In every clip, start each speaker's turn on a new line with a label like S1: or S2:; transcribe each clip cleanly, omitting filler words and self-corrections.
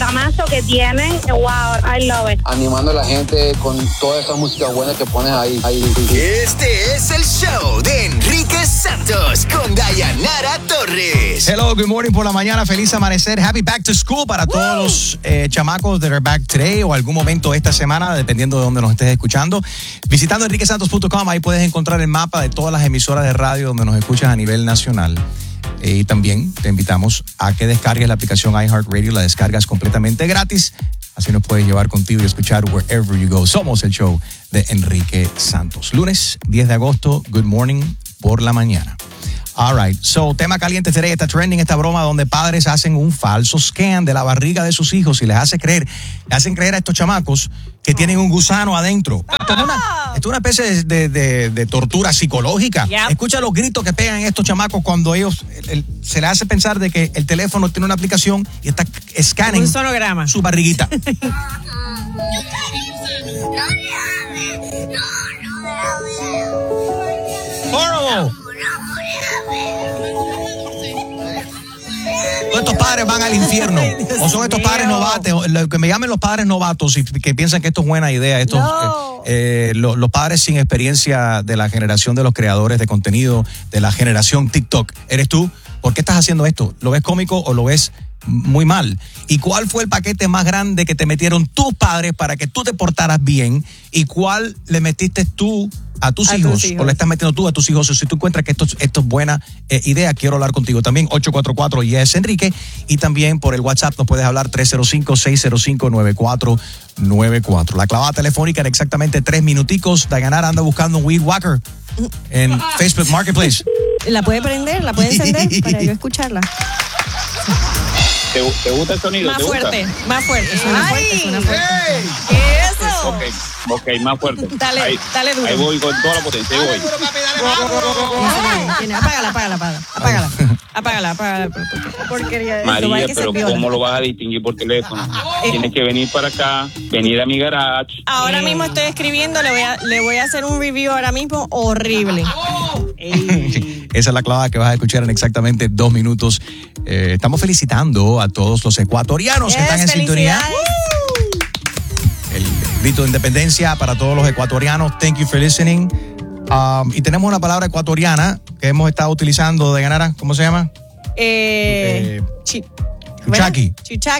S1: programazo que tienen. Wow, I love it.
S2: Animando a la gente con toda esa música buena que pones ahí.
S3: Este es el show de Enrique Santos con Dayanara Torres.
S4: Hello, good morning por la mañana. Feliz amanecer. Happy back to school para todos los chamacos that are back today o algún momento esta semana, dependiendo de dónde nos estés escuchando. Visitando enriquesantos.com, ahí puedes encontrar el mapa de todas las emisoras de radio donde nos escuchas a nivel nacional. Y también te invitamos a que descargues la aplicación iHeartRadio. La descargas completamente gratis. Así nos puedes llevar contigo y escuchar wherever you go. Somos el show de Enrique Santos. Lunes 10 de agosto, good morning por la mañana. All right, so tema caliente today, está trending esta broma donde padres hacen un falso scan de la barriga de sus hijos y le hacen creer a estos chamacos que tienen un gusano adentro. Esto es una especie de tortura psicológica. Yep. Escucha los gritos que pegan estos chamacos cuando ellos se les hace pensar de que el teléfono tiene una aplicación y está scanning
S5: un sonograma
S4: su barriguita. Horrible. Todos estos padres van al infierno. O son estos padres novatos, lo que me llamen los padres novatos y que piensan que esto es buena idea. Estos, los padres sin experiencia de la generación de los creadores de contenido, de la generación TikTok. ¿Eres tú? ¿Por qué estás haciendo esto? ¿Lo ves cómico o lo ves muy mal? ¿Y cuál fue el paquete más grande que te metieron tus padres para que tú te portaras bien? ¿Y cuál le metiste tú a tus hijos? ¿O le estás metiendo tú a tus hijos? O si tú encuentras que esto es buena idea, quiero hablar contigo también. 844-YES Enrique. Y también por el WhatsApp nos puedes hablar 305-605-9494. La clavada telefónica en exactamente 3 minuticos. Dayanara anda buscando un Weed Whacker en Facebook Marketplace.
S5: ¿La puede prender? ¿La puede encender para yo escucharla?
S6: ¿Te gusta el sonido?
S5: Más fuerte, más fuerte. Suena fuerte, suena fuerte.
S6: ¡Eso! Ok, más fuerte.
S5: Dale duro.
S6: Ahí voy con toda la potencia. Ahí voy.
S5: Apágala. Porquería.
S6: María, pero ¿cómo lo vas a distinguir por teléfono? Tienes que venir para acá, venir a mi garage.
S5: Ahora mismo estoy escribiendo, le voy a hacer un review ahora mismo horrible.
S4: Esa es la clavada que vas a escuchar en exactamente 2 minutos. Estamos felicitando a todos los ecuatorianos que están en sintonía. El grito de independencia para todos los ecuatorianos. Thank you for listening. Y tenemos una palabra ecuatoriana que hemos estado utilizando. Dayanara, ¿cómo se llama? Chuchaqui.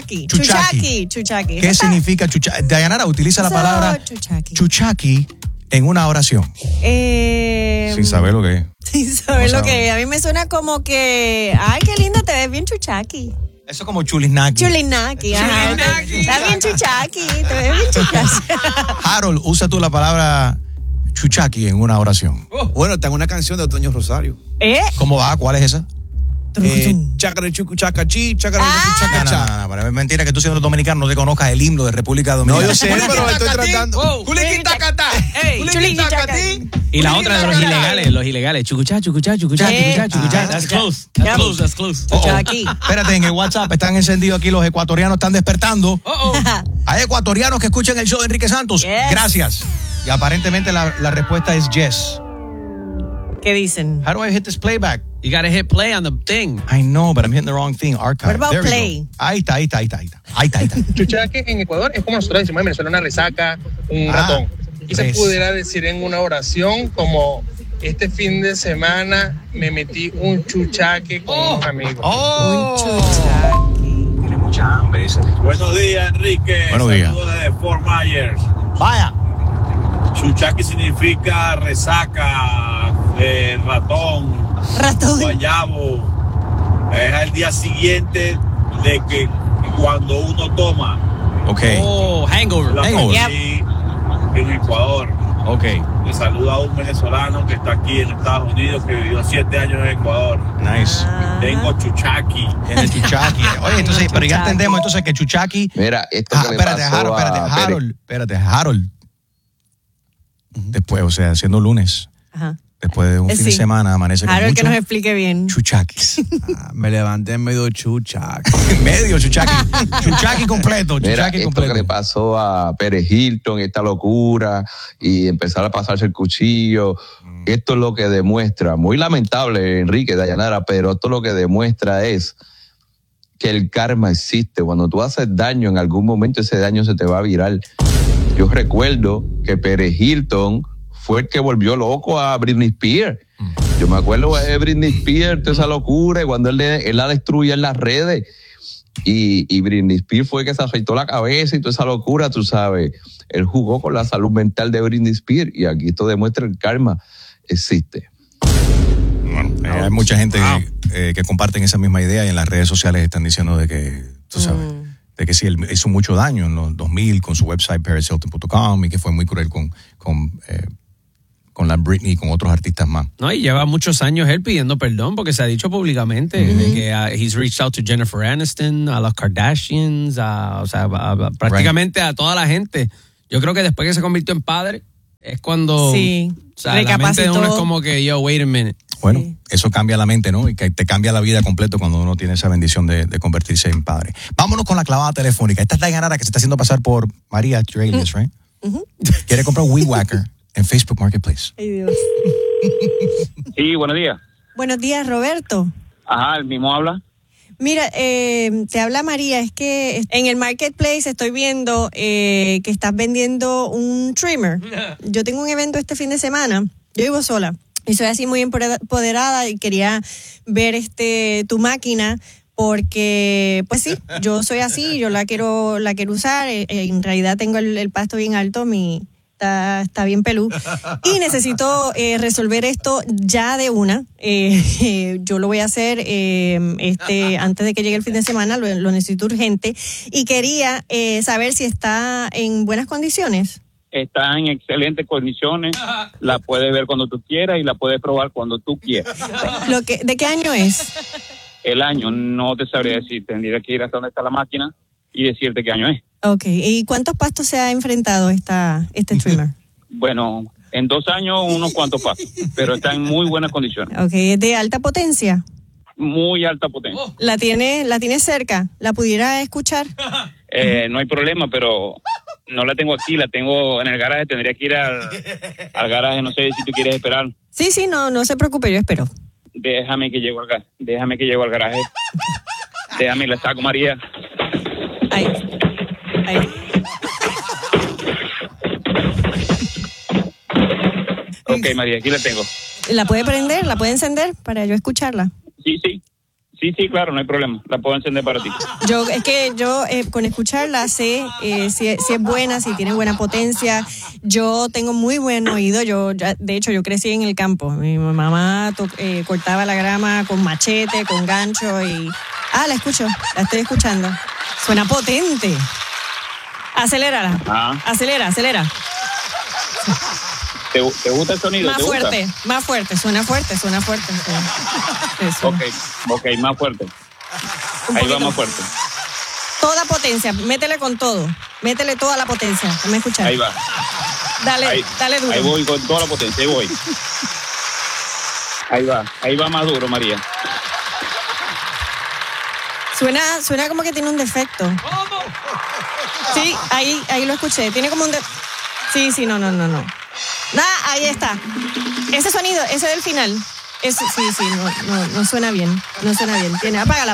S4: ¿Qué significa chuchaqui? Dayanara utiliza la palabra chuchaqui en una oración. Sin saber lo que es.
S5: Sin saber lo que es. A mí me suena como que, ay, qué linda, te ves bien chuchaqui.
S4: Eso es como chulinaki.
S5: Chulinaki, ajá. Está bien chuchaqui, te ves bien chuchaqui.
S4: Harold, usa tú la palabra chuchaqui en una oración.
S7: Bueno, tengo una canción de Otoño Rosario.
S4: ¿Cómo va? ¿Cuál es esa?
S7: Chácara chucu chacachi, chácara chucu chacacha.
S4: No, es mentira que tú siendo dominicano no te conozcas el himno de República Dominicana.
S7: No, yo sé, pero estoy tratando.
S8: Y la otra de los ilegales. Chucuchá. That's close.
S4: Espérate, en el WhatsApp están encendidos aquí, los ecuatorianos están despertando. Hay ecuatorianos que escuchan el show de Enrique Santos. Yes. Gracias. Y aparentemente la respuesta es yes.
S5: ¿Qué dicen?
S4: How do I hit this playback?
S8: You gotta hit play on the thing.
S4: I know, but I'm hitting the wrong thing. Archive.
S5: What about
S4: There
S5: play?
S4: Ahí está.
S9: Chuchaqui en Ecuador es como nosotros decimos en Venezuela, una resaca, un ratón. Y se pudiera decir en una oración como: este fin de semana me metí un chuchaqui con unos amigos.
S5: Un chuchaqui.
S4: Tiene mucha hambre.
S10: Buenos días, Enrique.
S4: Buenos días.
S10: Saludos desde Fort Myers.
S4: Vaya.
S10: Chuchaqui significa resaca, ratón, guayabo. Es al día siguiente de que cuando uno toma.
S4: Ok.
S8: Hangover.
S10: En Ecuador.
S4: Ok.
S10: Le saluda a un venezolano que está aquí en Estados Unidos, que vivió 7 años en Ecuador.
S4: Nice.
S10: Tengo chuchaqui.
S4: Tiene chuchaqui. Oye, entonces, pero ya entendemos entonces que chuchaqui.
S2: Mira, esto que
S4: espérate, Harold. Después, o sea, siendo lunes.
S5: Ajá.
S4: Después de un fin de semana amanece con
S5: Harold,
S4: mucho
S5: que nos explique bien.
S4: chuchaquis.
S7: Me levanté en medio chuchaqui.
S4: Medio chuchaqui. Chuchaqui completo.
S2: Mira, esto que le pasó a Pérez Hilton, esta locura, y empezar a pasarse el cuchillo. Esto es lo que demuestra, muy lamentable, Enrique, Dayanara, pero esto lo que demuestra es que el karma existe. Cuando tú haces daño, en algún momento ese daño se te va a virar. Yo recuerdo que Pérez Hilton fue el que volvió loco a Britney Spears. Yo me acuerdo de Britney Spears, toda esa locura, y cuando él la destruye en las redes. Y Britney Spears fue que se afeitó la cabeza y toda esa locura, tú sabes. Él jugó con la salud mental de Britney Spears, y aquí esto demuestra el karma existe.
S4: Bueno, hay mucha gente que comparten esa misma idea, y en las redes sociales están diciendo de que, tú sabes, de que sí, él hizo mucho daño en los 2000 con su website parishilton.com, y que fue muy cruel con la Britney y con otros artistas más.
S8: No, y lleva muchos años él pidiendo perdón, porque se ha dicho públicamente de que he's reached out to Jennifer Aniston, a los Kardashians, prácticamente a toda la gente. Yo creo que después que se convirtió en padre es cuando la mente de uno es como que, yo, wait a minute.
S4: Bueno, eso cambia la mente, ¿no? Y que te cambia la vida completo cuando uno tiene esa bendición de convertirse en padre. Vámonos con la clavada telefónica. Esta es Dayan Nara, que se está haciendo pasar por María Trailis, right? Quiere comprar un Weed Whacker en Facebook Marketplace.
S5: Ay, Dios.
S6: Sí, buenos días.
S5: Buenos días, Roberto.
S6: Ajá, el mismo habla.
S5: Mira, te habla María. Es que en el Marketplace estoy viendo que estás vendiendo un trimmer. Yo tengo un evento este fin de semana. Yo vivo sola y soy así muy empoderada, y quería ver tu máquina, porque pues sí, yo soy así, yo la quiero usar. En realidad tengo el pasto bien alto, está bien pelú, y necesito resolver esto ya de una. Yo lo voy a hacer antes de que llegue el fin de semana, lo necesito urgente, y quería saber si está en buenas condiciones.
S6: Está en excelentes condiciones, la puedes ver cuando tú quieras y la puedes probar cuando tú quieras.
S5: ¿De qué año es?
S6: El año no te sabría decir, tendría que ir hasta donde está la máquina y decirte qué año es.
S5: Okay, ¿y cuántos pastos se ha enfrentado este trimmer?
S6: Bueno, en 2 años unos cuantos pastos, pero está en muy buenas condiciones.
S5: Okay, ¿es de alta potencia?
S6: Muy alta potencia.
S5: ¿La tiene cerca? ¿La pudiera escuchar?
S6: No hay problema, pero no la tengo aquí, la tengo en el garaje. Tendría que ir al garaje, no sé si tú quieres esperar.
S5: Sí, no se preocupe, yo espero.
S6: Déjame que llego al garaje. Déjame, la saco, María.
S5: Ahí.
S6: Ok, María, aquí la tengo.
S5: ¿La puede prender? ¿La puede encender para yo escucharla?
S6: Sí, claro, no hay problema. La puedo encender para ti.
S5: Yo con escucharla sé si es buena, si tiene buena potencia. Yo tengo muy buen oído. De hecho, yo crecí en el campo. Mi mamá cortaba la grama con machete, con gancho y... la estoy escuchando. Suena potente. Acelérala. Acelera.
S6: ¿Te gusta el sonido?
S5: Más fuerte, suena fuerte.
S6: Ok, más fuerte. Ahí va más fuerte.
S5: Toda potencia, métele con todo. Métele toda la potencia. Déjame escuchar.
S6: Ahí va.
S5: Dale duro.
S6: Ahí voy con toda la potencia, ahí voy. Ahí va más duro, María.
S5: Suena como que tiene un defecto. Sí, ahí lo escuché. Tiene como un Sí, no. Ahí está. Ese sonido, ese del final. Ese, sí, no suena bien. No suena bien. Apágala.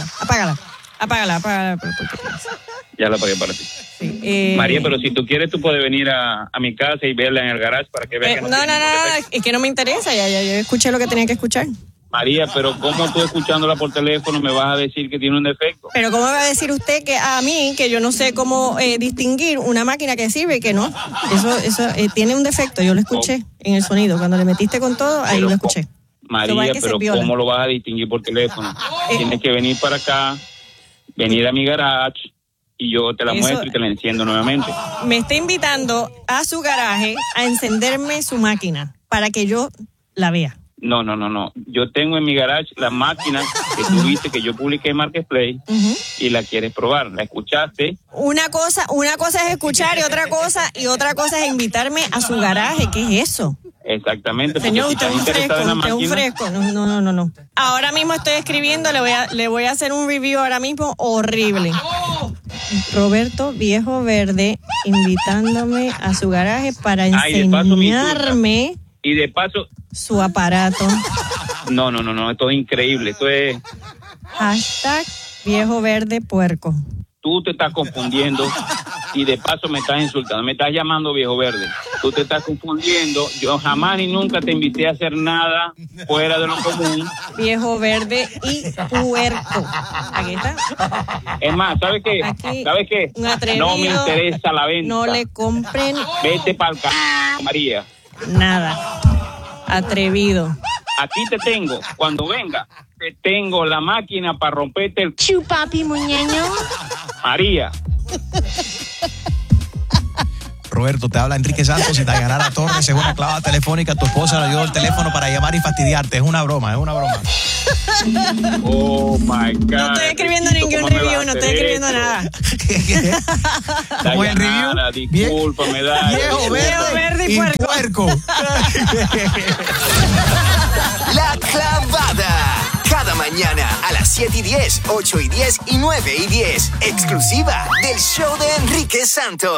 S6: Ya la apagué para ti. Sí, María, pero si tú quieres, tú puedes venir a mi casa y verla en el garage para que veas que
S5: no, es que no me interesa. Ya yo escuché lo que tenía que escuchar.
S6: María, pero ¿cómo tú escuchándola por teléfono me vas a decir que tiene un defecto?
S5: Pero ¿cómo me va a decir usted que a mí, que yo no sé cómo distinguir una máquina que sirve y que no? Eso tiene un defecto, yo lo escuché en el sonido. Cuando le metiste con todo, ahí lo escuché.
S6: María, pero ¿cómo lo vas a distinguir por teléfono? Tienes que venir para acá, venir a mi garage y yo te la muestro y te la enciendo nuevamente.
S5: Me está invitando a su garaje a encenderme su máquina para que yo la vea.
S6: No. Yo tengo en mi garage la máquina que tú viste que yo publiqué en Marketplace y la quieres probar. ¿La escuchaste?
S5: Una cosa es escuchar y otra cosa es invitarme a su garaje. ¿Qué es eso?
S6: Exactamente.
S5: Señor, usted es un fresco. No. Ahora mismo estoy escribiendo, le voy a hacer un review ahora mismo horrible. Roberto Viejo Verde invitándome a su garaje para enseñarme.
S6: Y de paso
S5: su aparato.
S6: No, esto es increíble, esto es...
S5: Viejo verde puerco.
S6: Tú te estás confundiendo y de paso me estás insultando. Me estás llamando viejo verde. Tú te estás confundiendo. Yo jamás ni nunca te invité a hacer nada fuera de lo común.
S5: Viejo verde y puerco. Aquí está.
S6: Es más, ¿sabes qué?
S5: Aquí,
S6: ¿sabes qué? No me interesa la venta.
S5: No le compren.
S6: Vete para el María.
S5: Nada. Atrevido.
S6: Aquí te tengo. Cuando venga, te tengo la máquina para romperte el
S1: chupapi muñeño.
S6: María.
S4: Roberto, te habla Enrique Santos y Dayanara Torres. Es una clavada telefónica. Tu esposa le dio el teléfono para llamar y fastidiarte. Es una broma, es una broma.
S6: Oh, my God.
S5: No estoy escribiendo ningún review, no estoy escribiendo nada.
S4: ¿Cómo es el review?
S6: Discúlpame, dale.
S4: Viejo verde y puerco.
S3: La clavada. Cada mañana a las 7:10, 8:10 y 9:10. Exclusiva del show de Enrique Santos.